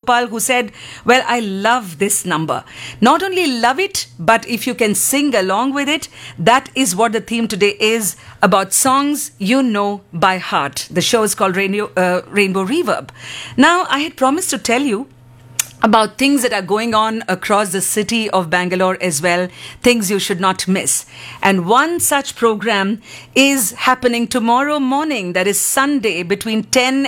Gopal, who said, well, I love this number. Not only love it, but if you can sing along with it, that is what the theme today is, about songs you know by heart. The show is called Rainbow Reverb. Now, I had promised to tell you about things that are going on across the city of Bangalore as well, things you should not miss. And one such program is happening tomorrow morning, that is Sunday, between 10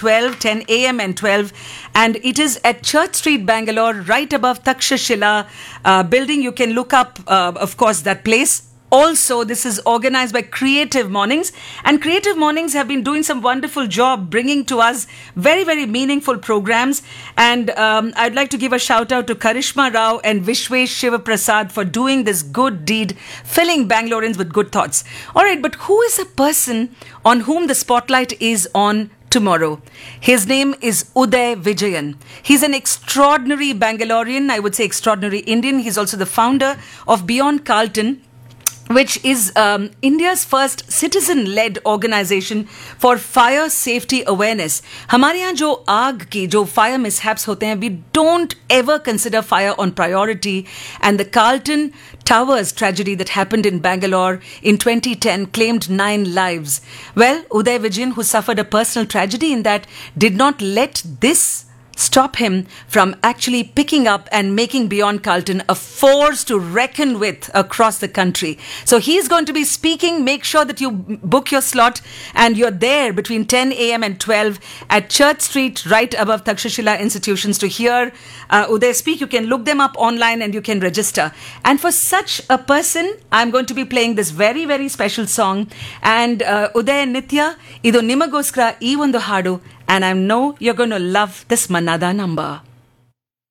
a.m. and 12, and it is at Church Street, Bangalore, right above Takshashila building. You can look up, of course, that place. Also, this is organized by Creative Mornings, and Creative Mornings have been doing some wonderful job bringing to us very, very meaningful programs. And I'd like to give a shout out to Karishma Rao and Vishwesh Shivaprasad for doing this good deed, filling Bangaloreans with good thoughts. All right, but who is a person on whom the spotlight is on tomorrow? His name is Uday Vijayan. He's an extraordinary Bangalorean, I would say extraordinary Indian. He's also the founder of Beyond Carlton, which is India's first citizen-led organization for fire safety awareness. हमारे यहाँ जो आग की जो fire mishaps होते हैं, we don't ever consider fire on priority. And the Carlton Towers tragedy that happened in Bangalore in 2010 claimed 9 lives. Well, Uday Vijayan, who suffered a personal tragedy in that, did not let this stop him from actually picking up and making Beyond Carlton a force to reckon with across the country. So he's going to be speaking. Make sure that you book your slot and you're there between 10 a.m. and 12 at Church Street, right above Takshashila Institutions, to hear Uday speak. You can look them up online and you can register. And for such a person, I'm going to be playing this very, very special song. And Uday and Nitya, idu nimagoskara ee ಒಂದು ಹಾಡು. And I know you're going to love this Manada number.